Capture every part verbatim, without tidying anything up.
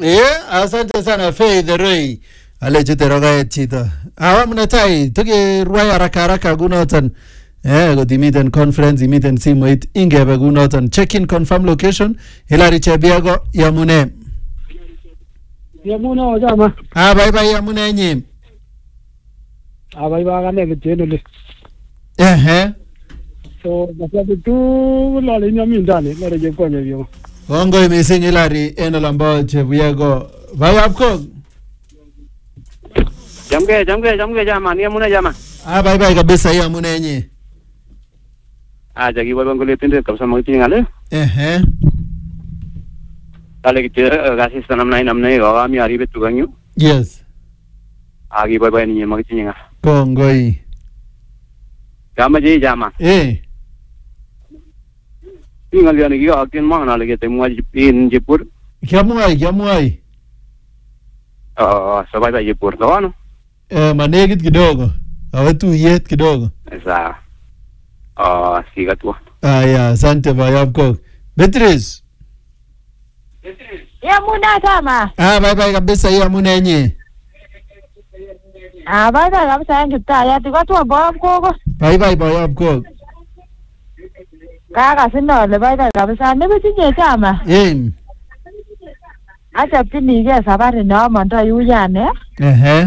Eh, asante sana Faith Roy. Ale chute rogaet chito. Awa mnatai tuki ruwaya haraka haraka kunoton. Eh, kotimiten conference imiten simoit ingebe kunoton. Check in confirm location. Hilary Chebiago yamune. Yamune ojama. Ah, bye bye yamune nyim. Ah, bye bye kane kityenole. Eh eh. So, basi tu la linya mindani, la reje kwenye vyo. Kongoi mising Hilary en olambo Chebiago. Bye apko. Jamge, jamge, jamge jama, ni yamune jama. Ah, bye bye kabisa yamune nyi. Ah, jagi bye bangole tinde kabisa magti ngale. Eh eh. Kale kite gasi sanam nai namne gawa mi ari betu ganyu. Yes. Agi bye bye ni magti nga. Kongoi. Jama je jama. Eh. Tingal yani gi akin ma na lege te muaj in Jepur. Kiamuai, kiamuai. Ah, sabai ba Jepur dawano. Eh, manegit kidogo. Awatu yet kidogo. Esa. Ah, siga tu. Ah, ya, asante Bayabko. Beatrice. Yamuna kama. Ah, bye bye kabisa yamune nyi. Ah, bye bye kabisa yangu taya tuko tu Bayabko. Bye bye Bayabko. Kaka sino le bye bye kabisa ne bitinye chama. Eh. Acha tinige safari na manda yuyane. Eh.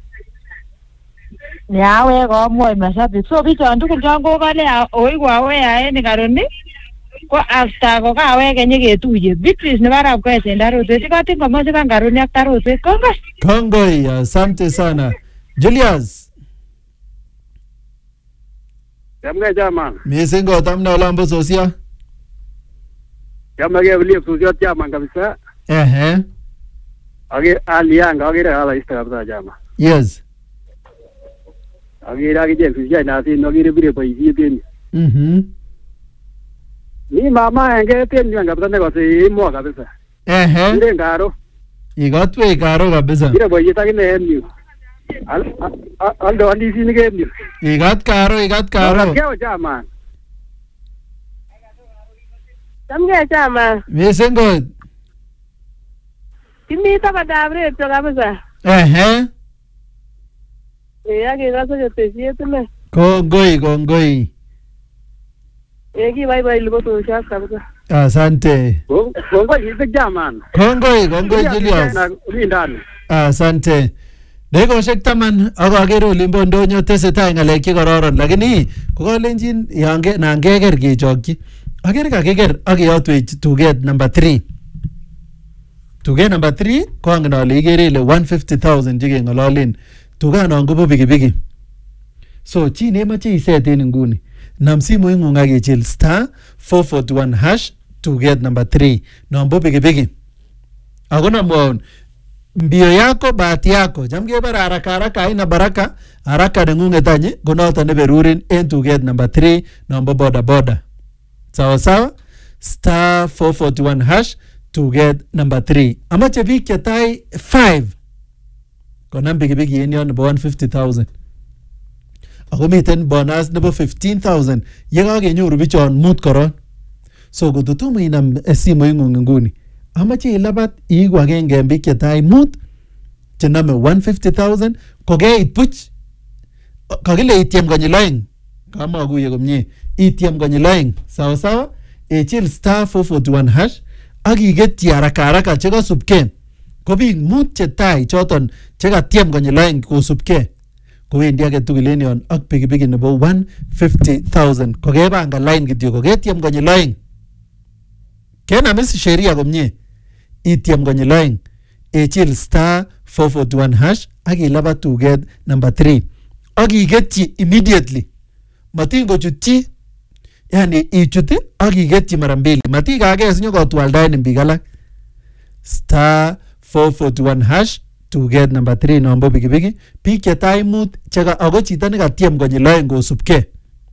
Ni awe ko moy mashabik. So bicho ndukul jango kale oi kwa we ae ni karoni. Ko after ko ka we kenye ketuye. Beatrice ne bara ko sendaro te ka tinga mo sika karoni aktaro te kongo. Kongoi, asante sana. Julius. Jamge jama. Misingo tamna olambo sosia. Jamge vile suzio jama kabisa. Eh. Age alianga age ala ista kabisa jama. Yes. Age age je suzio na si no gire bire pai si ten. Mhm. Ni mama enge ten ni kabisa ne ko si mo kabisa. Eh. Ile ngaro. Igotwe karo kabisa. Gire pai ta kine ni. Al al do andi si ni ke ni. Igat karo, igat karo. Kya jama. Tamge chama. Misingo. Kimi ta badabre to kabisa. Eh. E age ga so te siete me. Kongoi, kongoi. E ki bye bye libo to shas kabisa. Asante. Bongo yite jama. Kongoi, kongoi Julius. Lindani. Asante. Deko shek taman ako agere olimbo ndonyo tesetai ngalek chekororon lakini kokalenjin yange nangeker kechokchi. Agere kakeker ak keyotwech tuget number three. Tuget number three ko angen ale ikere ile one hundred fifty thousand chekeng'ololen. Tuganon kobo pikipiki. So chi nemoche iset en nguni. Nam simoing'ung ak ichil star four forty-one hash tuget number three. Nombo pikipiki. Ako namwaun mbio yako bahati yako. Jamge bara haraka haraka haina baraka. Haraka neng'ung'et any konoto neberurin en tuget number three nombo boda boda. Sawa sawa star four forty-one hash tuget number three. Amache biik chetai five. Konam pikipiki en yon nebo one hundred fifty thousand. Ako miten bonus nebo fifteen thousand. Yekakenyoru bichon mut koron. So kototomo inam simoing'ung nguni. Amache ilabat iigu agenge en biik chetai mut chenome one hundred fifty thousand kokeit buch. Kakile itiem konyil oeng. Kamakuye komye. Itiem konyil oeng. Sawa sawa. Ichil star four forty-one hash ak iketyi haraka haraka chekasubke. Ko biik mut chetai choton chekatiem konyil oeng kosubke. Kowendi age tugul en yon ak pikipiki nebo one hundred fifty thousand. Kokebanga line kityo koketiem konyil oeng. Kenam is sheria komye. Itiem konyil oeng. Ichil star four forty-one hash ak ilabat tuget number three. Ak iketyi immediately. Matin kochutyi. Yani ichuti ak iketyi mara mbili. Matikakes nyokotwaldaen biik alak. Star four forty-one hash tuget number three nombo pikipiki. Biik chetai mut cheka ako chito nekatiem konyil oeng kosubke.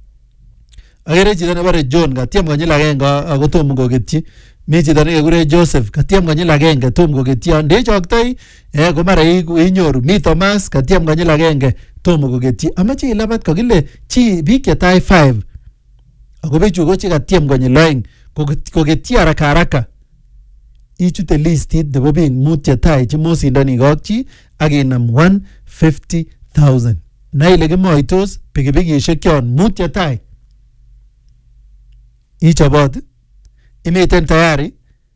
Agere chito nebare John katiem konyil agenge ako tomo koketyi. Mi chito nekekure Joseph katiem konyil agenge tomo koketyi. Ndechoktoi eh ko mara inyoru. Mi Thomas katiem konyil agenge tomo koketyi. Amache ilabat kokile chi biik chetai five. Ako bichu ko chekatiem konyil oeng koketyi haraka haraka. ichute listit nebo biik mut chetai chemosindoni kokchi ak inam one hundred fifty thousand. Na ile kimoitos pikipikishek chon mut chetai. Ichobot, imiten tayari,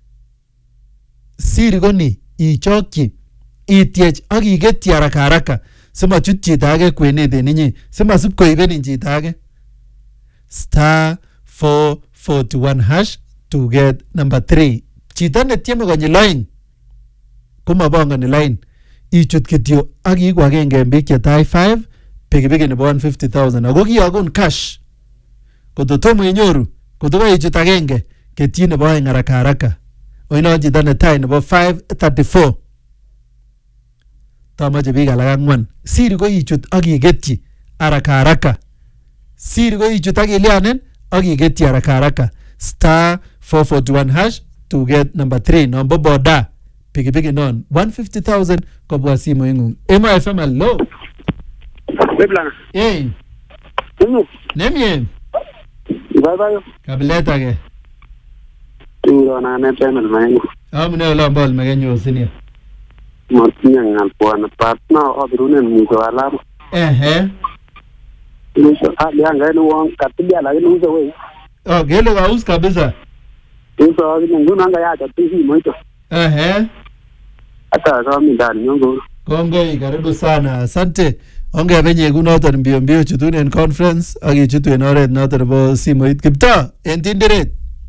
siri koni ichokyi, itiech ak iketyi haraka haraka, simachut chito age kwenet en inye, simasib koibenin chito age. Star four forty-one hash to get number three. Chito netieme konyil oeng komabongoni line, ichut kityo ak iigu agenge en biik chetai five pikipiki nebo one hundred fifty thousand. Ako kiyokun cash. Koto tomo inyoru, koto koichut agenge ketyi nebo oeng haraka haraka. Oino chito netai nebo five thirty-four. Tamache biik alak ang'wan. Siri ko ichut ak iketyi haraka haraka. Siri ko ichut ak ilianen ak iketyi haraka haraka. Star four forty-one hash to get number three. Nombo boda pikipiki non one hundred fifty thousand kobwa simo ing'ung. Emo F M hello. Beblana. Hey. Umu. Nemye. Bye bye. Kabileta ke. Tingo na ne panel mai. Amune ola mbol magenyo sinia. Motinya ngal bwana partner obirunen mwizo alama. Ehe. Mwisho hali anga ni wong katibia lakini uzo wewe. Oh, gele gaus kabisa. Uzo ni nguna anga ya tatihi moito. Ehe. Hata kama ndani nyongo. Kongoi, karibu sana. Asante. Onge benye kunoton mbio mbio chutun en conference ak ichutu en oret noton nebo simoit. Kipto en Tinderet.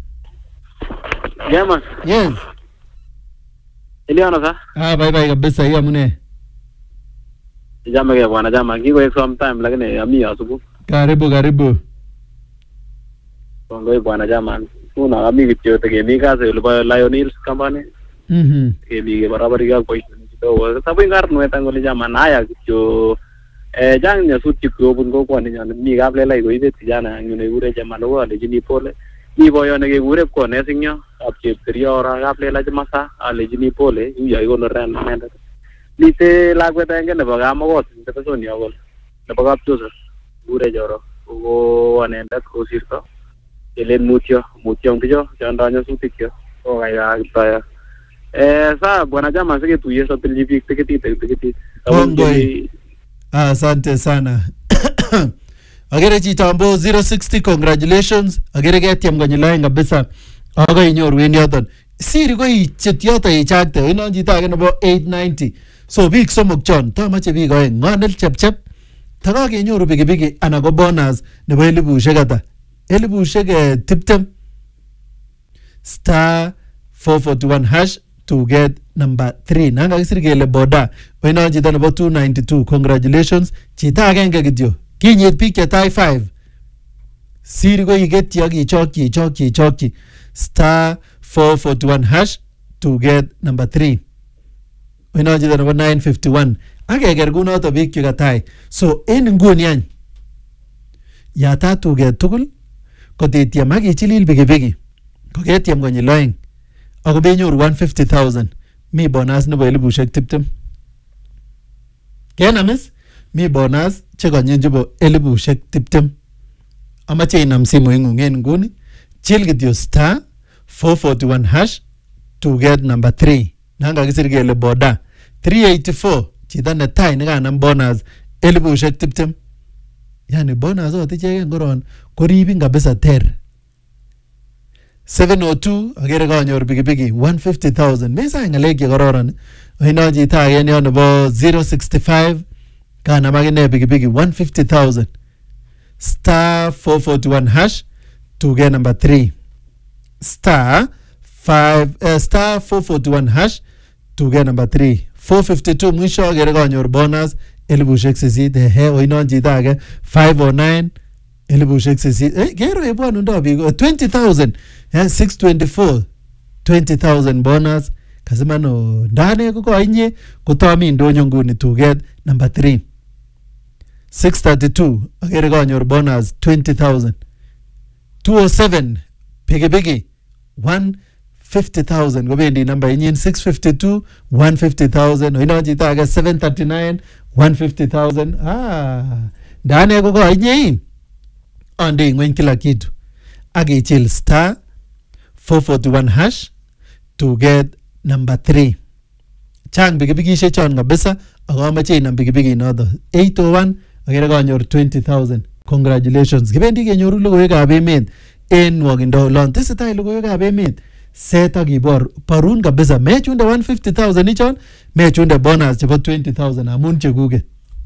Jema. Yes. Iliona sa? Ah, bye bye kabisa. Hiyo amune. Jama ke bwana jama kiko sometime lakini ami asubu. Karibu karibu. Kongoi bwana jama. Una ami kityo tegemi kazi ulipo Lion Hills company. Mhm. Kemi ke barabara ya kwa kidogo. Sababu ingar nweta ngoli jama naya kityo eh jang nyasut kityo bun ko kwani nyan mi gable lai ko ibe tijana ngune gure jama lo ale jini pole. Ni boyo ne ke gure ko ne sinyo apche periora gable la jama sa ale jini pole yu ya go ran menda. Lite lagweta ngene bo gamogot ndepesoni agol. Nebo kapchosa gure joro. Ugo anendat ko sirto. Elen mutyo mutyo ngijo chanda nyasutikyo. O kaya kitaya. Eh sa bwana jama sike tuye sa tiljipi tikiti tikiti. Kongoi. Ah, asante sana. Agere chitambo zero sixty congratulations. Agere getiem konyilai kabisa. Ako inyoru en yoton. Siri ko ichut yoto ichakte. Ino chito age nebo eight ninety. So biik somok chon tamache biik oeng. Ng'onel chepchep. Takakenyoru pikipiki ana ko bonus nebo elibushek ata. Elibushek tiptem. Star four forty-one hash to get number three. Nanga kisir kele boda. Oino chito nebo two ninety-two. Congratulations. Chita agenge kityo. Kinyit biik chetai five. Siri ko iketyi ak ichokyi ichokyi ichokyi. Star four forty-one hash to get number three. Oino chito nebo nine fifty-one. Akeker kunoto biik chekatai. So en nguni any. Yata tuget tugul. Kotityem ak ichilil pikipiki. Koketyem konyil oeng. Ako benyoru one hundred fifty thousand. Mi bonus nebo elibushek tiptem. Kenamis? Mi bonus chekonyin chebo elibushek tiptem. Amache inam simo ing'ung en nguni. Chill kityo star four forty-one hash to get number three. Nanga kisir kele boda. three eighty-four. Chita netai nekanam bonus elibushek tiptem. Yani bonus ot icheken koron koribin kabisa ter. seven oh two agere kanyor pikipiki one hundred fifty thousand. Mesa ngalek che kororon. Oino chito age en yon nebo zero sixty-five kanam akine pikipiki one hundred fifty thousand. Star four forty-one hash to get number three. Star five uh, star four forty-one hash to get number three. four fifty-two mwisho agere kanyor bonus elibushek sisit. Ehe oino chito age five oh nine elibushek sisit. Eh kero ebwanu ndo biik twenty thousand. Yeah, six twenty-four twenty thousand bonus. Kasema no ndane kuko inye kutomi ndonyo nguni to get number three. six thirty-two agere kanyor bonus twenty thousand. two oh seven pikipiki one hundred fifty thousand. Gobendi number inyin six fifty-two one hundred fifty thousand. Oino chito age seven thirty-nine one hundred fifty thousand. Ah ndane kuko inye ande ngwen kila kitu. Age chill star four forty-one hash to get number three. Chang pikipikishek chon kabisa ako amache inam pikipiki noto eight oh one akere kanyor twenty thousand. Congratulations. Kibendi kenyoru logoiwekab emet en wakindo lon tesetai logoiwekab emet set akibor parun kabisa mechunde one hundred fifty thousand ichon mechunde bonus chebo twenty thousand amun chekuket.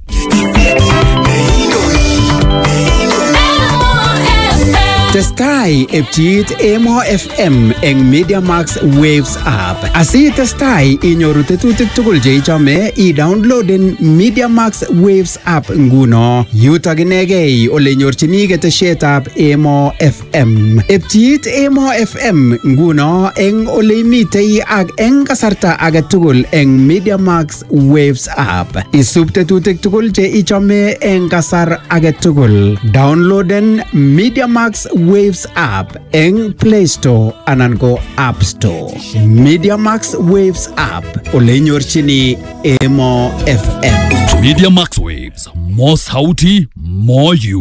Testai epchiit Emo F M eng Media Max Waves app. Asi testai inyoru tetutik tugul che ichome i-downloaden Media Max Waves app nguno. Yutok inegei ole nyorchini ketesietab Emo F M. Epchiit Emo F M nguno eng ole imitei ak eng kasarta age tugul eng Media Max Waves app. Isub tetutik tugul che ichome eng kasar age tugul. Downloaden Media Max Waves app eng Play Store anan ko App Store. Media Max Waves app ole nyorchini Emo F M. Media Max Waves, more sauti, more you.